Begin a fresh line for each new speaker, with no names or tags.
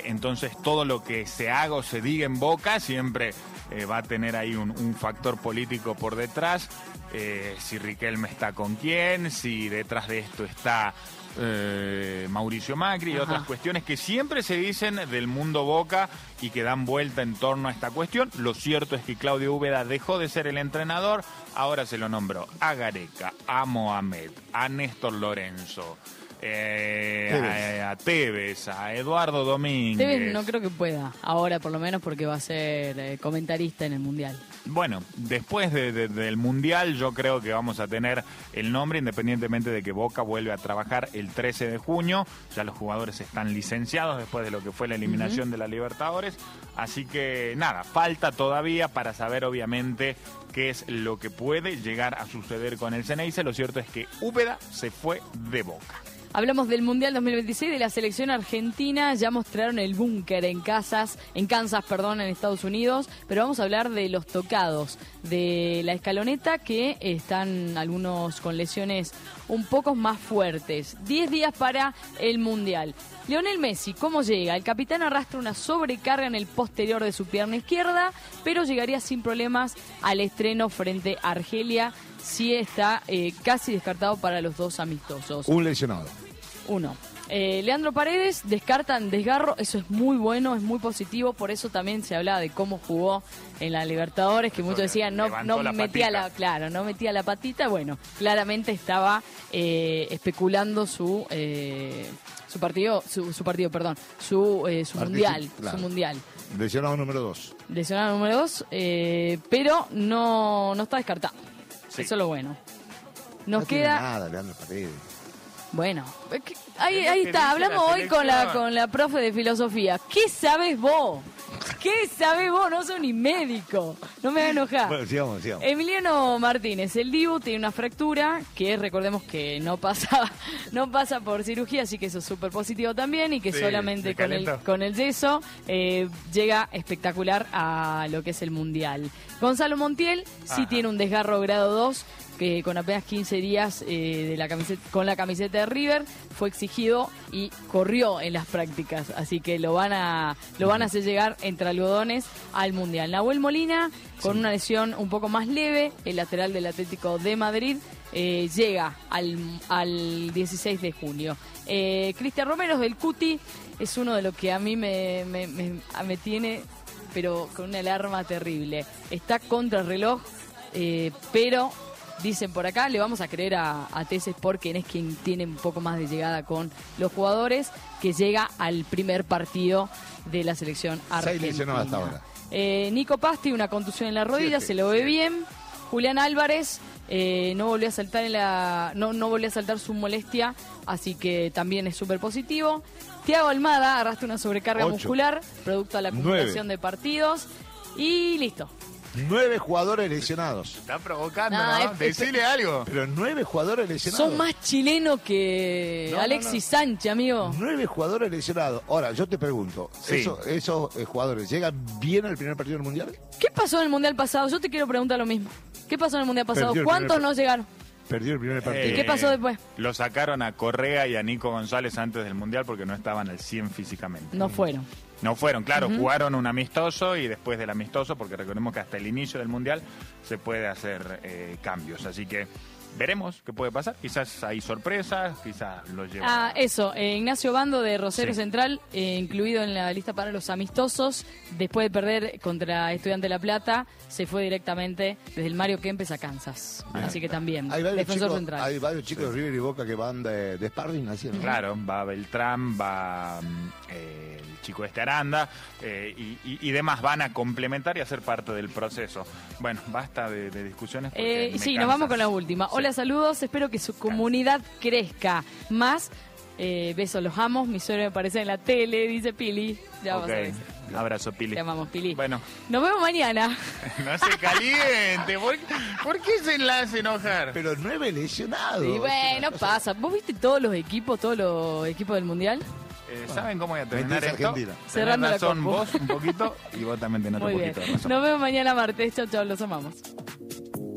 entonces todo lo que se haga o se diga en Boca siempre va a tener ahí un factor político por detrás. Si Riquelme está con quién, si detrás de esto está Mauricio Macri y otras cuestiones que siempre se dicen del mundo Boca y que dan vuelta en torno a esta cuestión. Lo cierto es que Claudio Úbeda dejó de ser el entrenador, ahora se lo nombró a Gareca, a Mohamed, a Néstor Lorenzo, a Tevez, a Eduardo Domínguez.
Tevez no creo que pueda, ahora por lo menos, porque va a ser comentarista en el Mundial.
Bueno, después del Mundial yo creo que vamos a tener el nombre, independientemente de que Boca vuelve a trabajar el 13 de junio. Ya los jugadores están licenciados después de lo que fue la eliminación de la Libertadores. Así que nada, falta todavía para saber obviamente qué es lo que puede llegar a suceder con el Ceneice. Lo cierto es que Úbeda se fue de Boca.
Hablamos del Mundial 2026 de la selección argentina. Ya mostraron el búnker en Kansas, en Estados Unidos. Pero vamos a hablar de los tocados de la escaloneta, que están algunos con lesiones un poco más fuertes. 10 días para el Mundial. Lionel Messi, ¿cómo llega? El capitán arrastra una sobrecarga en el posterior de su pierna izquierda, pero llegaría sin problemas al estreno frente a Argelia. Sí está casi descartado para los dos amistosos.
Un lesionado.
Uno. Leandro Paredes, descartan desgarro, eso es muy bueno, es muy positivo, por eso también se hablaba de cómo jugó en la Libertadores, que muchos decían no metía la patita. Bueno, claramente estaba especulando su mundial.
Lesionado número 2.
Lesionado número 2, pero no está descartado. Sí. Eso es lo bueno. Nos queda
nada, Leandro Paredes.
Bueno, ahí está, hablamos hoy con la profe de filosofía. ¿Qué sabes vos? ¿Qué sabes vos? No sos ni médico. No me voy a enojar.
Bueno, sigamos.
Emiliano Martínez, el Dibu, tiene una fractura que recordemos que no pasa por cirugía, así que eso es súper positivo también, y que solamente con el yeso llega espectacular a lo que es el Mundial. Gonzalo Montiel sí tiene un desgarro grado 2, que con apenas 15 días con la camiseta de River fue exigido y corrió en las prácticas, así que lo van a hacer llegar entre algodones al Mundial. Nahuel Molina, con una lesión un poco más leve, el lateral del Atlético de Madrid, llega al 16 de junio. Cristian Romero del Cuti es uno de los que a mí me tiene, pero con una alarma terrible. Está contra el reloj, pero dicen por acá, le vamos a creer a Teces porque es quien tiene un poco más de llegada con los jugadores, que llega al primer partido de la selección argentina.
6 lesionados hasta ahora.
Nico Pasti, una contusión en la rodilla, se lo ve bien. Julián Álvarez no volvió a saltar no volvió a saltar su molestia, así que también es súper positivo. Thiago Almada arrastra una sobrecarga muscular, producto de la acumulación de partidos, y listo.
9 jugadores lesionados.
Se está provocando, ¿no? Decile algo.
Pero 9 jugadores lesionados.
Son más chilenos que Alexis Sánchez, amigo.
9 jugadores lesionados. Ahora, yo te pregunto, ¿esos jugadores llegan bien al primer partido del Mundial?
¿Qué pasó en el Mundial pasado? Yo te quiero preguntar lo mismo. ¿Qué pasó en el Mundial pasado? ¿Cuántos no llegaron?
Perdió el primer partido.
¿Y qué pasó después?
Lo sacaron a Correa y a Nico González antes del Mundial porque no estaban al 100 físicamente.
No fueron,
claro, jugaron un amistoso y después del amistoso, porque recordemos que hasta el inicio del Mundial se puede hacer cambios, así que veremos qué puede pasar, quizás hay sorpresas, quizás lo llevan.
Ignacio Bando de Rosario Central, incluido en la lista para los amistosos, después de perder contra Estudiantes de La Plata, se fue directamente desde el Mario Kempes a Kansas, así que también, defensor central.
Hay varios chicos de River y Boca que van de sparring, así, ¿no?
Claro, va Beltrán, va el chico de Aranda, y demás van a complementar y a ser parte del proceso. Bueno, basta de discusiones.
Nos vamos con la última. Hola, saludos, espero que su comunidad crezca más. Besos, los amo, mi sueño me aparece en la tele, dice Pili. Ya vas a ver.
Abrazo, Pili.
Te amamos, Pili.
Bueno.
Nos vemos mañana.
No se caliente. ¿Por qué se la hace enojar?
Pero 9 lesionados.
Y bueno, pasa. ¿Vos viste todos los equipos del Mundial?
¿Saben cómo voy a terminar esto?
Cerrando
razón
la compu.
vos un poquito y vos también tenés un poquito de razón.
Nos vemos mañana martes. Chau, los amamos.